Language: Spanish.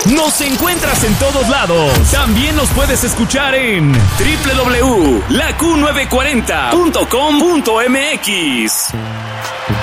Nos encuentras en todos lados. También nos puedes escuchar en www.laQ940.com.mx.